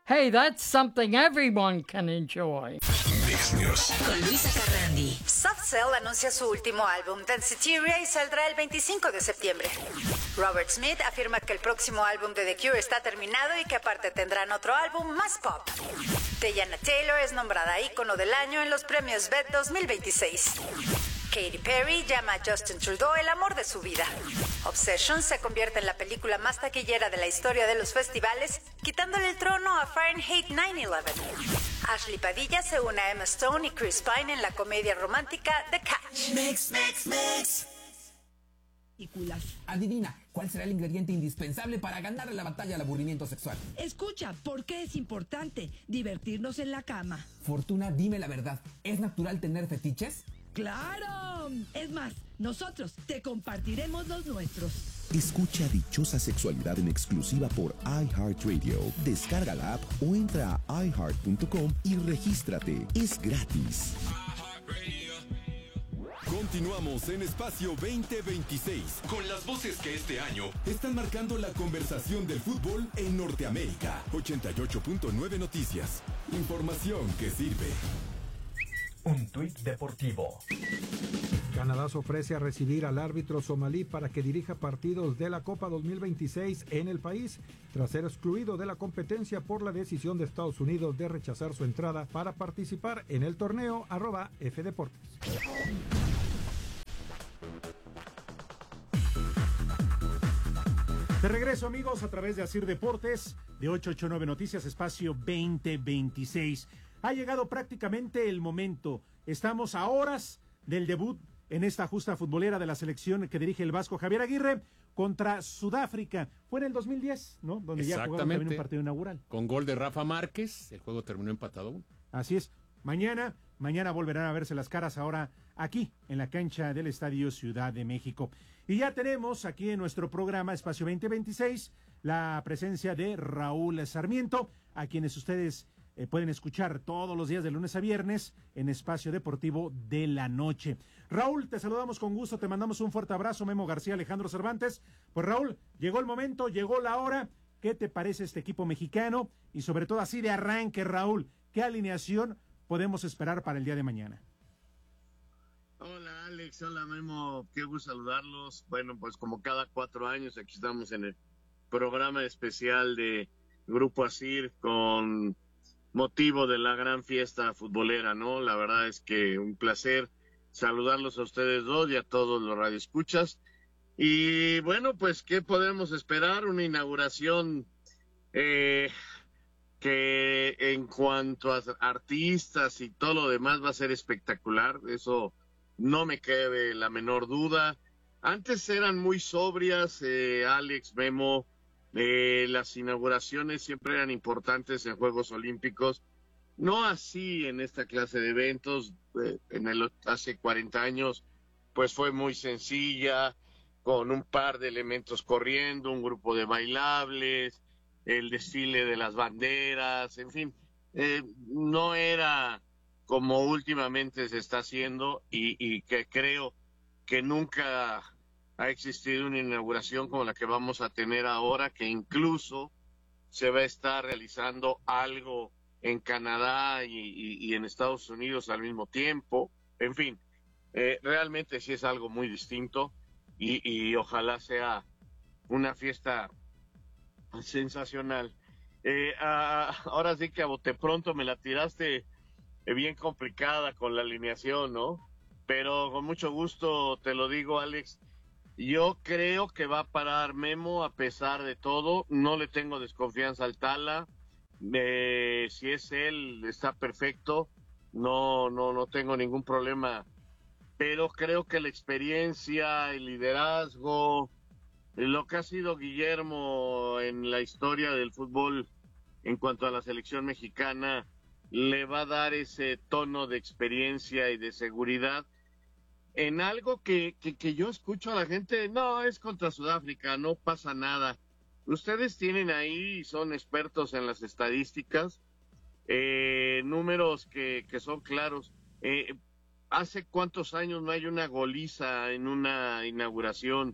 Hey, that's something everyone can enjoy. News. Con Luisa Carrandi. Soft Cell anuncia su último álbum, Danceteria, y saldrá el 25 de septiembre. Robert Smith afirma que el próximo álbum de The Cure está terminado y que aparte tendrán otro álbum más pop. Diana Taylor es nombrada ícono del año en los premios BET 2026. Katy Perry llama a Justin Trudeau el amor de su vida. Obsession se convierte en la película más taquillera de la historia de los festivales, quitándole el trono a Fahrenheit 9/11. Ashley Padilla se une a Emma Stone y Chris Pine en la comedia romántica The Catch. Adivina, ¿cuál será el ingrediente indispensable para ganar la batalla al aburrimiento sexual? Escucha, ¿por qué es importante divertirnos en la cama? Fortuna, dime la verdad, ¿es natural tener fetiches? ¡Claro! Es más, nosotros te compartiremos los nuestros. Escucha Dichosa Sexualidad en exclusiva por iHeartRadio. Descarga la app o entra a iHeart.com y regístrate. Es gratis. Continuamos en Espacio 2026 con las voces que este año están marcando la conversación del fútbol en Norteamérica. 88.9 Noticias. Información que sirve. Un tuit deportivo. Canadá se ofrece a recibir al árbitro somalí para que dirija partidos de la Copa 2026 en el país, tras ser excluido de la competencia por la decisión de Estados Unidos de rechazar su entrada para participar en el torneo @FDeportes. De regreso, amigos, a través de Asir Deportes, de 889 Noticias, Espacio 2026. Ha llegado prácticamente el momento. Estamos a horas del debut en esta justa futbolera de la selección que dirige el vasco Javier Aguirre contra Sudáfrica. Fue en el 2010, ¿no? Donde ya jugaron también un partido inaugural. Con gol de Rafa Márquez, el juego terminó empatado. Así es. Mañana volverán a verse las caras ahora aquí en la cancha del Estadio Ciudad de México. Y ya tenemos aquí en nuestro programa Espacio 2026 la presencia de Raúl Sarmiento, a quienes ustedes pueden escuchar todos los días de lunes a viernes en Espacio Deportivo de la Noche. Raúl, te saludamos con gusto, te mandamos un fuerte abrazo, Memo García, Alejandro Cervantes. Pues Raúl, llegó el momento, llegó la hora. ¿Qué te parece este equipo mexicano? Y sobre todo así de arranque, Raúl, ¿qué alineación podemos esperar para el día de mañana? Hola Alex, hola Memo, qué gusto saludarlos. Bueno, pues como cada 4 años aquí estamos en el programa especial de Grupo Asir con motivo de la gran fiesta futbolera, ¿no? La verdad es que un placer saludarlos a ustedes dos y a todos los radioescuchas. Y bueno, pues, ¿qué podemos esperar? Una inauguración que en cuanto a artistas y todo lo demás va a ser espectacular, eso no me cabe la menor duda. Antes eran muy sobrias, Alex, Memo, las inauguraciones siempre eran importantes en Juegos Olímpicos, no así en esta clase de eventos. Hace 40 años pues fue muy sencilla, con un par de elementos corriendo, un grupo de bailables, el desfile de las banderas, en fin, no era como últimamente se está haciendo y que creo que nunca ha existido una inauguración como la que vamos a tener ahora, que incluso se va a estar realizando algo en Canadá y en Estados Unidos al mismo tiempo. En fin, realmente sí es algo muy distinto y ojalá sea una fiesta sensacional. Ahora sí que a bote pronto me la tiraste bien complicada con la alineación, ¿no? Pero con mucho gusto te lo digo, Alex. Yo creo que va a parar Memo a pesar de todo. No le tengo desconfianza al Tala. Si es él, está perfecto. No tengo ningún problema. Pero creo que la experiencia, el liderazgo, lo que ha sido Guillermo en la historia del fútbol en cuanto a la selección mexicana, le va a dar ese tono de experiencia y de seguridad en algo que yo escucho a la gente. No, es contra Sudáfrica, no pasa nada. Ustedes tienen ahí, son expertos en las estadísticas, números que son claros. ¿Hace cuántos años no hay una goliza en una inauguración?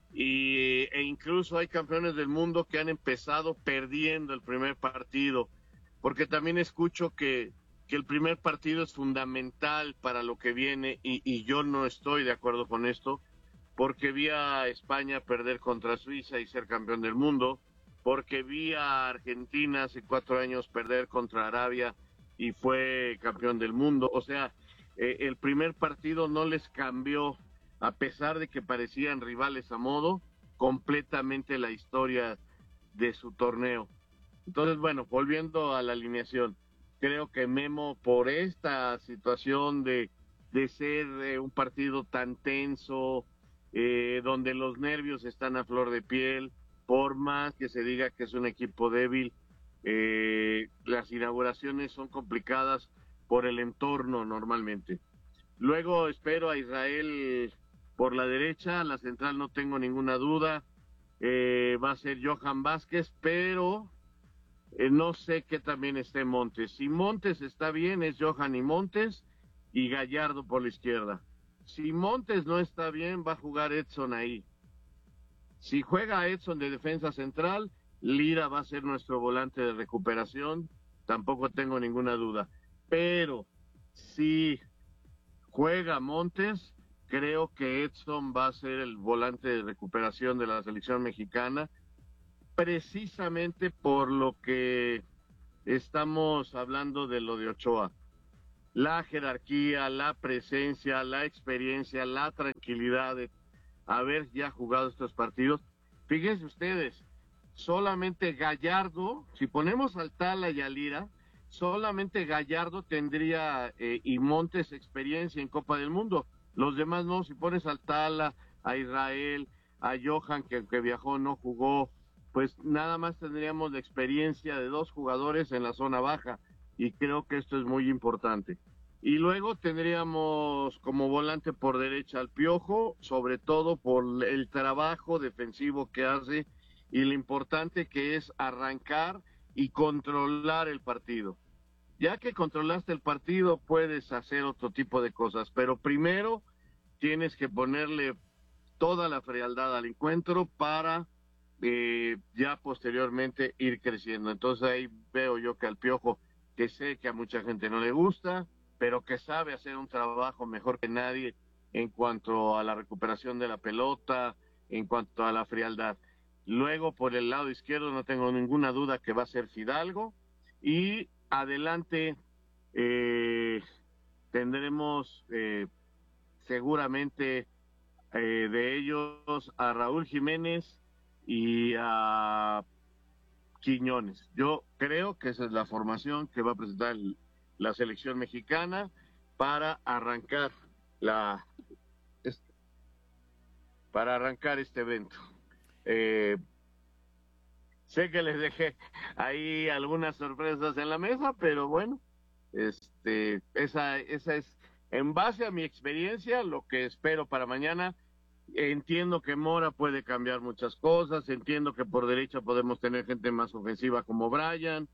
E incluso hay campeones del mundo que han empezado perdiendo el primer partido. porque también escucho que el primer partido es fundamental para lo que viene y yo no estoy de acuerdo con esto, porque vi a España perder contra Suiza y ser campeón del mundo, porque vi a Argentina hace 4 años perder contra Arabia y fue campeón del mundo. O sea, el primer partido no les cambió, a pesar de que parecían rivales a modo, completamente la historia de su torneo. Entonces, bueno, volviendo a la alineación, creo que Memo, por esta situación de ser un partido tan tenso, donde los nervios están a flor de piel, por más que se diga que es un equipo débil, las inauguraciones son complicadas por el entorno normalmente. Luego espero a Israel por la derecha, la central no tengo ninguna duda, va a ser Johan Vázquez, pero no sé qué también esté Montes. Si Montes está bien, es Johan y Montes, y Gallardo por la izquierda. Si Montes no está bien, va a jugar Edson ahí. Si juega Edson de defensa central, Lira va a ser nuestro volante de recuperación, tampoco tengo ninguna duda. Pero si juega Montes, creo que Edson va a ser el volante de recuperación de la selección mexicana, precisamente por lo que estamos hablando de lo de Ochoa. La jerarquía, la presencia, la experiencia, la tranquilidad de haber ya jugado estos partidos. Fíjense ustedes, solamente Gallardo, si ponemos al Tala y a Lira, solamente Gallardo tendría y Montes experiencia en Copa del Mundo. Los demás no. Si pones al Tala, a Israel, a Johan, que viajó, no jugó, pues nada más tendríamos la experiencia de 2 jugadores en la zona baja, y creo que esto es muy importante. Y luego tendríamos como volante por derecha al Piojo, sobre todo por el trabajo defensivo que hace y lo importante que es arrancar y controlar el partido. Ya que controlaste el partido, puedes hacer otro tipo de cosas, pero primero tienes que ponerle toda la frialdad al encuentro para ya posteriormente ir creciendo. Entonces ahí veo yo que al Piojo, que sé que a mucha gente no le gusta, pero que sabe hacer un trabajo mejor que nadie en cuanto a la recuperación de la pelota, en cuanto a la frialdad. Luego por el lado izquierdo no tengo ninguna duda que va a ser Fidalgo, y adelante tendremos seguramente de ellos a Raúl Jiménez y a Quiñones. Yo creo que esa es la formación que va a presentar la selección mexicana para arrancar este evento. Sé que les dejé ahí algunas sorpresas en la mesa, pero bueno, esa es en base a mi experiencia lo que espero para mañana. Entiendo que Mora puede cambiar muchas cosas, entiendo que por derecha podemos tener gente más ofensiva como Brian,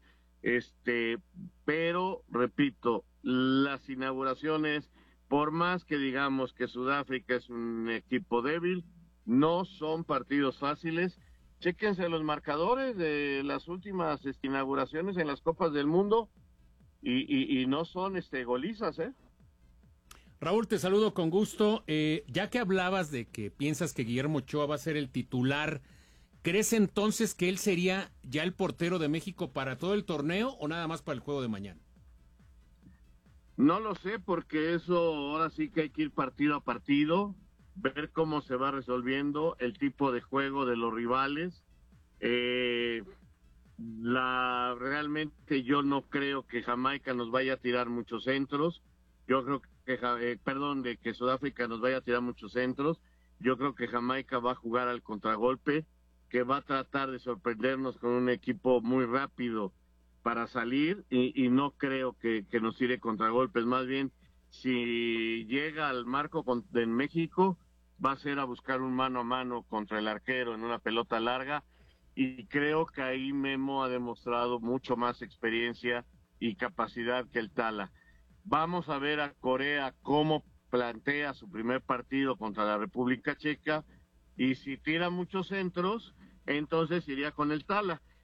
pero repito, las inauguraciones, por más que digamos que Sudáfrica es un equipo débil, no son partidos fáciles. Chéquense los marcadores de las últimas inauguraciones en las Copas del Mundo y no son golizas, ¿eh? Raúl, te saludo con gusto. Ya que hablabas de que piensas que Guillermo Ochoa va a ser el titular, ¿crees entonces que él sería ya el portero de México para todo el torneo o nada más para el juego de mañana? No lo sé, porque eso ahora sí que hay que ir partido a partido, ver cómo se va resolviendo el tipo de juego de los rivales. Realmente yo no creo que Jamaica nos vaya a tirar muchos centros. Yo creo que que Sudáfrica nos vaya a tirar muchos centros. Yo creo que Jamaica va a jugar al contragolpe, que va a tratar de sorprendernos con un equipo muy rápido para salir, y no creo que nos tire contragolpes. Más bien, si llega al marco en México, va a ser a buscar un mano a mano contra el arquero en una pelota larga, y creo que ahí Memo ha demostrado mucho más experiencia y capacidad que el Tala. Vamos a ver a Corea cómo plantea su primer partido contra la República Checa, y si tira muchos centros, entonces iría con el Tala.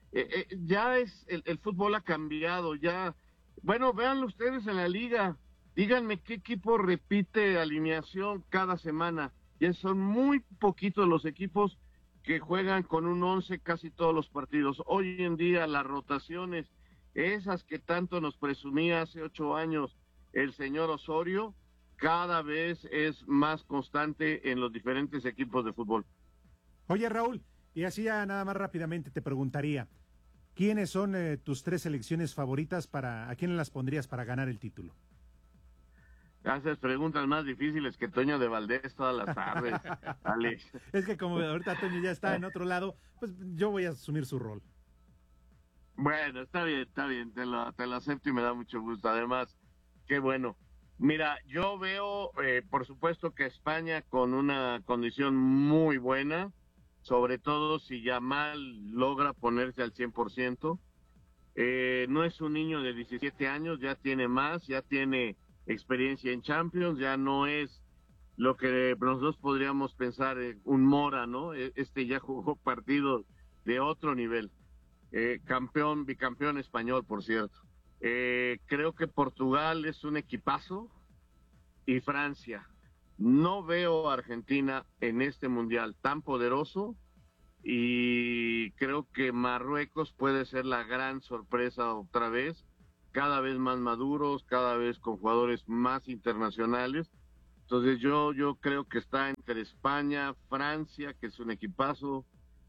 ya es el fútbol ha cambiado, ya. Bueno, véanlo ustedes en la liga. Díganme qué equipo repite alineación cada semana. Ya son muy poquitos los equipos que juegan con un 11 casi todos los partidos. Hoy en día las rotaciones, esas que tanto nos presumía hace 8 años el señor Osorio, cada vez es más constante en los diferentes equipos de fútbol. Oye, Raúl, y así ya nada más rápidamente te preguntaría, ¿quiénes son tus 3 selecciones favoritas a quiénes las pondrías para ganar el título? Haces preguntas más difíciles que Toño de Valdés todas las tardes, Alex. Es que como ahorita Toño ya está en otro lado, pues yo voy a asumir su rol. Bueno, está bien, te lo acepto y me da mucho gusto. Además, qué bueno. Mira, yo veo, por supuesto que España con una condición muy buena, sobre todo si Yamal logra ponerse al 100%. No es un niño de 17 años, ya tiene más, ya tiene experiencia en Champions, ya no es lo que nosotros podríamos pensar un Mora, ¿no? Ya jugó partidos de otro nivel. Bicampeón español, por cierto. Creo que Portugal es un equipazo y Francia. No veo a Argentina en este mundial tan poderoso y creo que Marruecos puede ser la gran sorpresa otra vez, cada vez más maduros, cada vez con jugadores más internacionales. Entonces yo creo que está entre España, Francia, que es un equipazo,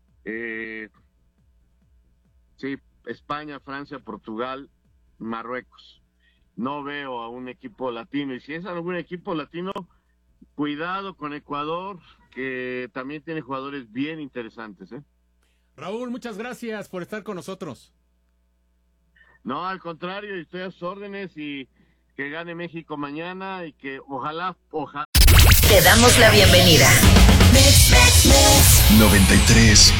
sí, España, Francia, Portugal, Marruecos. No veo a un equipo latino, y si es algún equipo latino, cuidado con Ecuador, que también tiene jugadores bien interesantes, ¿eh? Raúl, muchas gracias por estar con nosotros. No, al contrario, estoy a sus órdenes y que gane México mañana y que ojalá. Te damos la bienvenida. 93